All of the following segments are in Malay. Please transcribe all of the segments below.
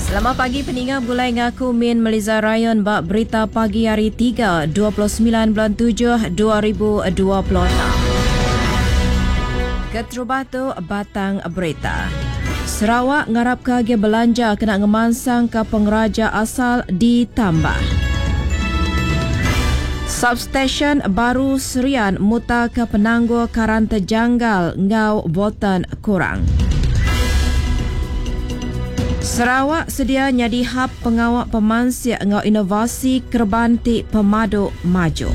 Selamat pagi pendengar, Bulai ngaku Min Meliza Ryan bak berita pagi hari 3, 29 bulan 7, 2026. Keterubatu batang berita. Sarawak ngarap kage belanja kena ngemansang ke pengraja asal ditambah. Substation baru Serian muta ke penangguh karan terjanggal ngau botan kurang. Sarawak sedia nyadi hub pengawak pemansia ngau inovasi kerbanti pemadu maju.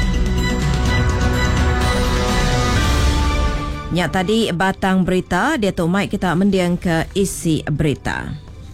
Nyak tadi batang berita, dia tu mai kita mendiang ke isi berita.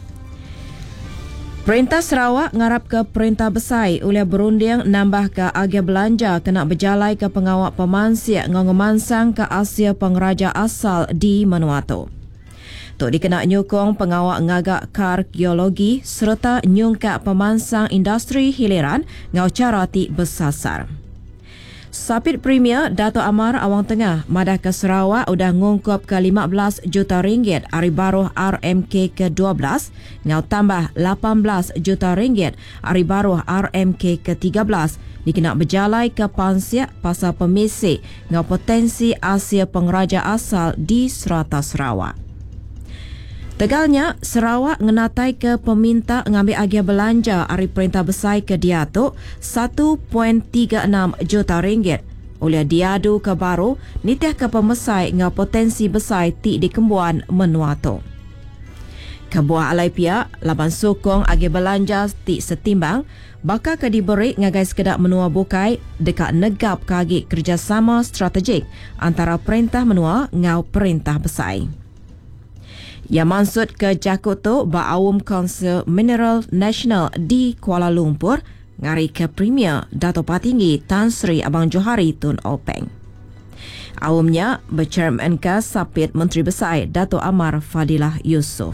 Perintah Sarawak ngarap ke Perintah Besar oleh berunding nambah ke agi belanja kena berjalai ke pengawak pemansia ngau ngemansang ke Asia pengraja asal di Vanuatu. Tok dikena nyukong pengawak ngagak kar geologi serta nyungkak pemansang industri hiliran ngau cara ti bersasar. Sapit Premier Dato' Amar Awang Tengah madah ke Sarawak udah ngungkup ke 15 juta ringgit hari baru RMK ke-12 ngau tambah 18 juta ringgit hari baru RMK ke-13 dikena berjalai ke Pansiak pasal pemisik ngau potensi Asia pengraja asal di serata Sarawak. Tegalnya, Sarawak ngenatai ke peminta ngambil agia belanja hari Perintah Besar ke Diatuk 1.36 juta ringgit. Oleh diadu ke baru, nitih ke pemesai ngau potensi besar ti di Kembuan Vanuatu. Kebuah alai pihak, laban sokong agia belanja ti setimbang, bakal ke diberi ngagai sekedar menua bukai dekat negap kagi kerjasama strategik antara Perintah Menua ngau Perintah Besar. Yang maksud ke Jakut tu Ba'awum Council Mineral Nasional di Kuala Lumpur ngari ke Premier Dato' Patinggi Tan Sri Abang Johari Tun Openg. Awumnya bercermin ke Sapit Menteri Besar Dato' Amar Fadilah Yusof.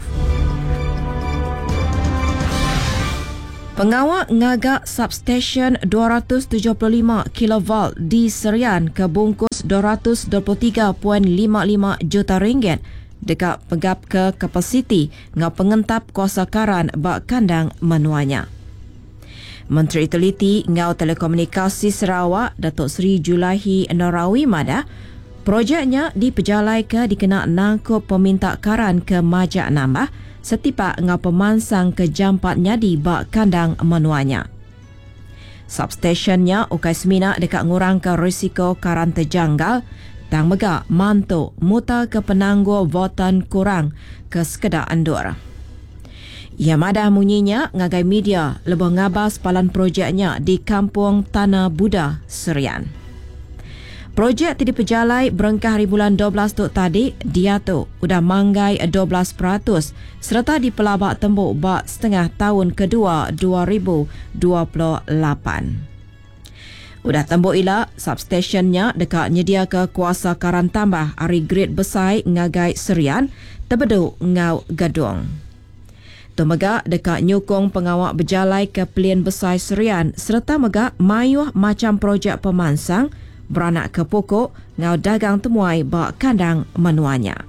Pengawak ngagak substation 275 kV di Serian ke bungkus 223.55 juta ringgit dekat pegap ke kapasiti ngau pengentap kuasa karan bak kandang menuanya. Menteri Teliti ngau Telekomunikasi Sarawak Datuk Seri Julahi Norawi madah projeknya dipejalai ke dikena nangkup peminta karan ke majak nambah setipak ngau pemansang ke jampat nyadi bak kandang menuanya. Substationnya ukai semina dekat ngurang ke risiko karan terjanggal tang megak mantuk muta ke penangguh votan kurang ke sekedar andur. Ia madah munyinya ngagai media lebih ngabas palan projeknya di Kampung Tanah Buddha, Serian. Projek ti dipejalai berengkah hari bulan 12 tu tadi, dia tu udah manggai 12% serta dipelabak tembuk bak setengah tahun kedua 2028. Udah tembuk ila substationnya dekat nyedia ke kuasa karan tambah hari grade besar ngagai Serian terbeduk ngau gadung. Tumegak dekat nyukong pengawak berjalai ke pelian besar Serian serta megak mayuh macam projek pemansang beranak ke pokok ngau dagang temuai bak kandang menuanya.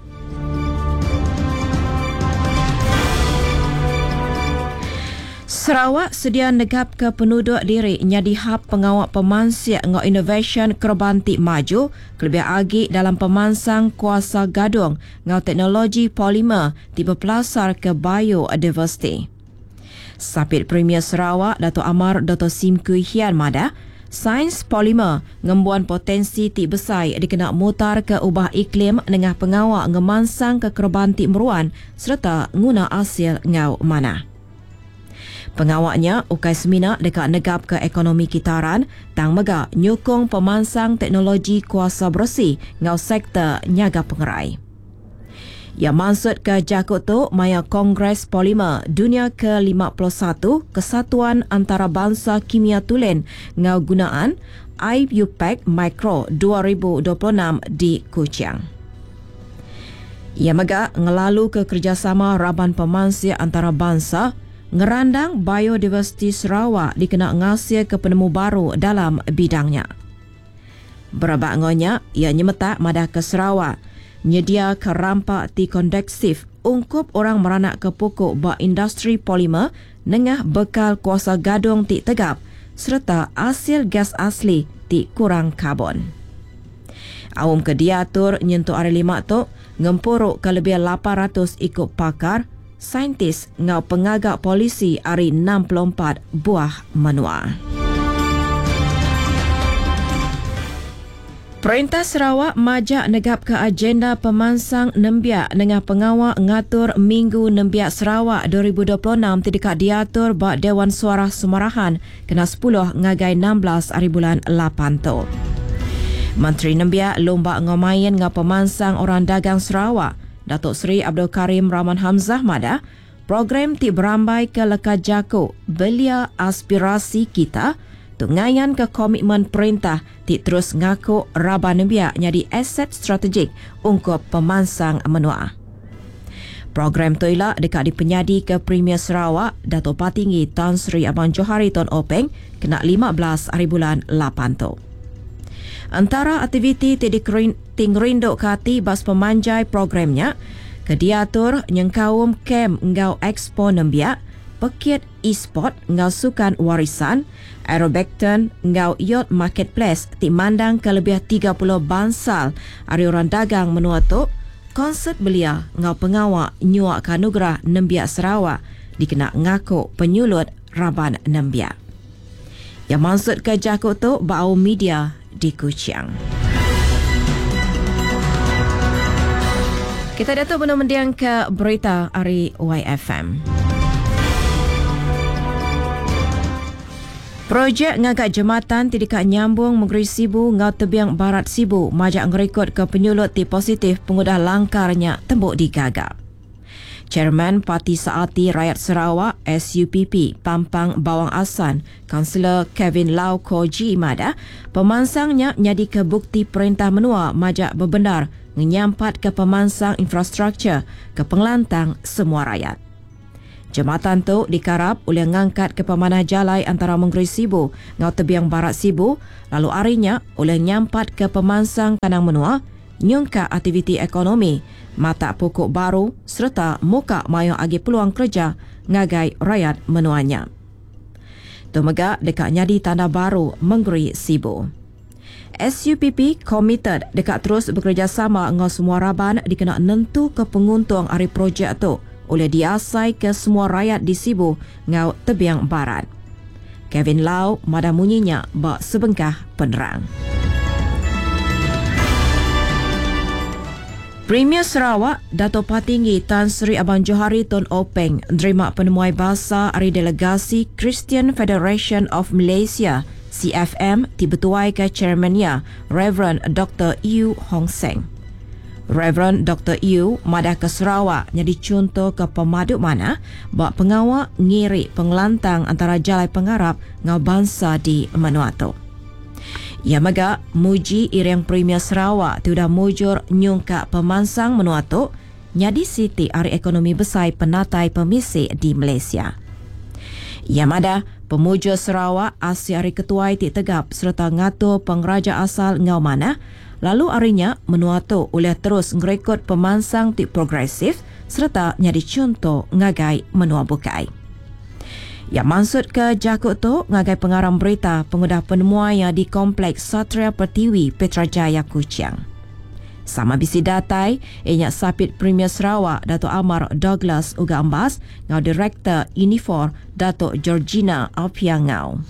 Sarawak sedia negap ke penduduk diri nyadi hub pengawak pemansiak ngau innovation kerbanti maju kelebih agi dalam pemansang kuasa gadung ngau teknologi polimer tiba pelasar ke biodiversity. Sapit Premier Sarawak Dato' Amar Dr. Sim Kui Hian madah sains polimer ngembuan potensi ti besar dikena mutar ke ubah iklim dengan pengawak ngemansang ke kerbanti meruan serta guna hasil ngau mana. Pengawaknya ukai semina dekat negap ke ekonomi kitaran tang megak nyukong pemansang teknologi kuasa bersih ngau sektor nyaga pengerai. Yang maksud ke Jakut tu maya Kongres Polimer Dunia ke-51 Kesatuan Antarabangsa Kimia Tulen ngau gunaan IUPAC Micro 2026 di Kuching. Ia megak ngelalu ke kerjasama Raban Pemansia Antarabangsa ngerandang biodiversiti Sarawak dikena ngasil ke penemu baru dalam bidangnya. Berabak ngonya, ia nyemetak madah ke Sarawak nyedia ke rampak ti kondensif ungkup orang meranak ke pokok bak industri polimer nengah bekal kuasa gadung ti tegap serta hasil gas asli ti kurang karbon. Awam ke diatur nyentuh hari 5 tu ngempuruk ke lebih 800 ikut pakar, saintis ngau pengagak polisi hari 64 buah menua. Perintah Sarawak majak negap ke agenda pemansang nembiak dengan pengawal ngatur Minggu Nembiak Sarawak 2026 tidak diatur bak Dewan Suara Semarahan kena 10 ngagai 16 hari bulan 8 tu. Menteri Nembiak lomba ngomayan dengan pemansang orang dagang Sarawak, Datuk Seri Abdul Karim Rahman Hamzah Mada, program ti berambai ke lekat jako belia aspirasi kita tungayan ke komitmen perintah ti terus ngaku Rabah Nembiak jadi aset strategik ungkup pemansang menua. Program tu ialah dekat dipenyadi ke Premier Sarawak Datuk Patinggi Tan Sri Abang Johari Ton Openg kena 15 hari bulan 8 tu. Antara aktiviti ti tingrinduk kati bas pemanjai programnya ke diatur nyengkawum kem ngau Expo Nembiak, Pekit e-sport ngau sukan warisan, Aerobacton ngau yacht marketplace ti mandang ke lebih 30 bansal hari orang dagang menua tu, konsert belia ngau pengawak nyuak kanugerah Nembiak Sarawak dikena ngaku penyulut Raban Nembiak. Yang maksud ke jakut tu bau media di Kuching. Kita datuk benar mendiang ke berita hari YFM. Projek ngagak jematan tidak nyambung Negeri Sibu ngau tebiang barat Sibu majak ngerekod ke penyulut ti positif pengudah langkarnya tembuk digagak. Chairman Parti Saati Rakyat Sarawak SUPP Pampang Bawang Asan, Kaunselor Kevin Lau Koji Mada, pemansangnya nyadi ke bukti perintah menua majak berbenar menyampat ke pemansang infrastruktur ke pengelantang semua rakyat. Jematan tu dikarap oleh ngangkat ke pemanah jalai antara Negeri Sibu ngau tebiang barat Sibu, lalu arinya oleh nyampat ke pemansang Kanang Menua, nyungka aktiviti ekonomi, mata pokok baru serta muka mayo agi peluang kerja ngagai rakyat menuanya. Tumega dekat nyadi tanda baru Negeri Sibu. SUPP komited dekat terus bekerjasama dengan semua raban dikena nentu ke penguntung hari projek tu oleh diasai ke semua rakyat di Sibu ngau tebiang barat. Kevin Lau mada munyinya bak sebengkah penerang. Premier Sarawak Datuk Patinggi Tan Sri Abang Johari Ton Openg nerima penemuai bahasa hari delegasi Christian Federation of Malaysia CFM dibetuai ke chairmannya Reverend Dr. Yu Hong Seng. Reverend Dr. Yu madah ke Sarawak jadi contoh ke pemaduk mana bak pengawak ngiri pengelantang antara jalai pengarap ngau bangsa di Menuatu. Ia mega muji irang Premier Sarawak tu dah mujur nyungka pemansang Menuatu nyadi siti hari ekonomi besar penatai pemisi di Malaysia. Ia madah pemujur Sarawak asyik hari ketuai ti tegap serta ngatur pengraja asal ngau mana. Lalu arinya Menuatu oleh terus ngerekod pemansang ti progresif serta nyadi contoh ngagai menua bukai. Yang maksud ke jakut tu ngagai pengarang berita pengudah penemuan di Kompleks Satria Pertiwi Petrajaya Kuching. Sama bisi datai, ianya sapit Premier Sarawak Datuk Amar Douglas uga ambas ngau Direktur Unifor Datuk Georgina Alpiangau.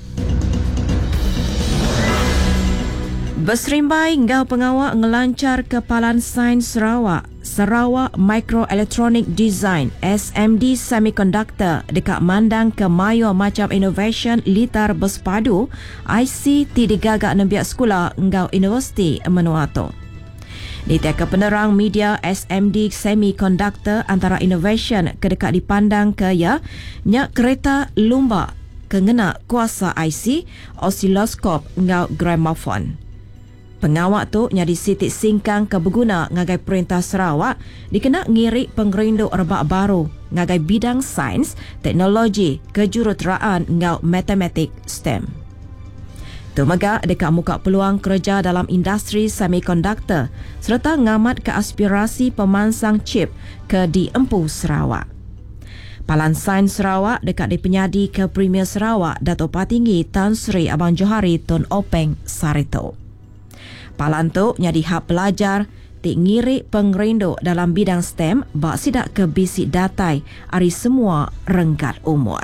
Berserimbai ngau pengawak ngelancar kepalan sains Sarawak, Sarawak Microelectronic Design SMD Semiconductor dekat mandang ke mayo macam innovation litar berspadu IC ti digagak nembiak sekolah ngau Universiti Menuatu. Ditek ke penerang media SMD Semiconductor antara innovation kedekat dipandang ke ya nyak kereta lumba kengena kuasa IC osiloskop ngau gramophone. Pengawak tu nyadi sitik singkang ke berguna ngagai perintah Sarawak dikena ngirik pengerinduk rebak baru ngagai bidang sains, teknologi, kejuruteraan ngau matematik STEM. Tumega dekat muka peluang kerja dalam industri semikonduktor serta ngamat ke aspirasi pemansang chip ke di Empu Sarawak. Palan Sains Sarawak dekat di penyadi ke Premier Sarawak Dato' Patinggi Tan Sri Abang Johari Tun Openg Sarito. Palan tu nyadi hak pelajar tik ngirik pengerinduk dalam bidang STEM bak sidak ke bisik datai ari semua renggat umur.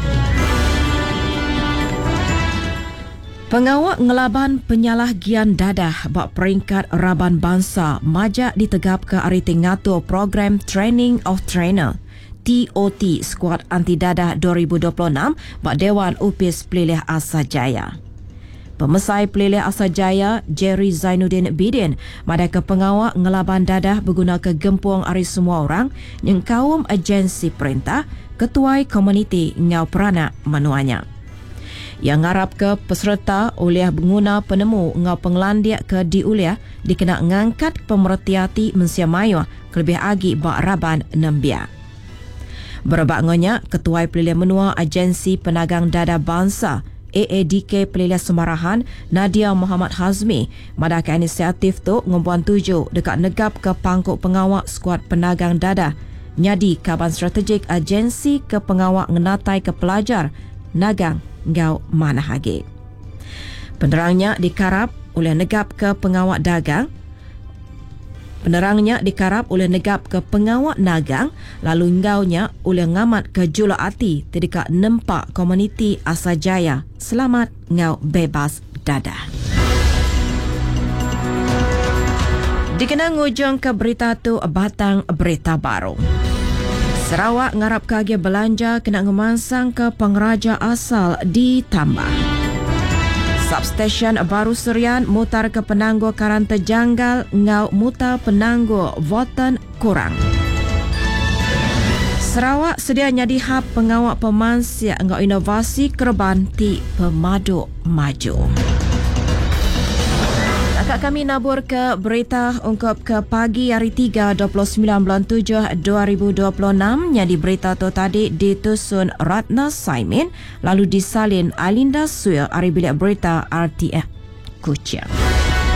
Pengawak ngelaban penyalahgian dadah bak peringkat Raban Bangsa majak ditegap ke ari ngatur program Training of Trainer TOT Skuad Anti Dadah 2026 bak Dewan Upis Pelilih Asajaya. Pemesai Pelilih Asajaya Jerry Zainuddin Bidin madai ke pengawak ngelaban dadah berguna ke gempung ari semua orang yang kaum agensi perintah ketuai komuniti ngau peranak manuanya. Yang ngarap ke peserta uliah pengguna penemu ngau penglandiak ke di uliah dikena ngangkat pemerhatiati mensia mayu kelebih agi bak Raban Nembia. Berebak ngonya ketuai pelilih menua agensi penagang dadah bangsa AADK Pelilih Semarahan Nadia Muhammad Hazmi madaka inisiatif tu ngumpuan 7 dekat negap ke pangkuk pengawak skuad penagang dadah nyadi kaban strategik agensi ke pengawak ngenatai ke pelajar nagang ngau mana hagi. Penerangnya dikarap oleh negap ke pengawak dagang. Penerangnya dikarap oleh negap ke pengawak nagang lalu ngaunya oleh ngamat ke jula ati terdekat nempak komuniti Asajaya selamat ngau bebas dadah. Dikenang ujung ke berita tu batang berita baru. Sarawak ngarap kage belanja kena ngemansang ke pengraja asal ditambah. Substation baru Serian mutar ke penangguh karan terjanggal ngau mutar penangguh votan kurang. Sarawak sedia nyadi hab pengawak pemansia ngau inovasi kerban ti pemadu maju. Akak kami nabur ke berita ungkap ke pagi hari 3 29 bulan 7 2026 yang di berita tu tadi ditusun Ratna Saimin lalu disalin Alinda Suil dari bilik berita RTF Kuching.